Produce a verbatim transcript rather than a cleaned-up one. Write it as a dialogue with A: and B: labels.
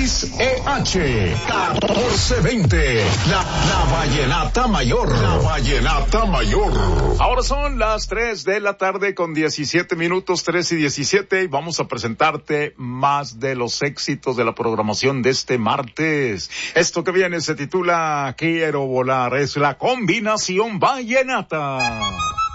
A: X E H catorce veinte, la, la Vallenata Mayor, la Vallenata Mayor.
B: Ahora son las tres de la tarde con diecisiete minutos, tres y diecisiete, y vamos a presentarte más de los éxitos de la programación de este martes. Esto que viene se titula Quiero volar, es la combinación vallenata.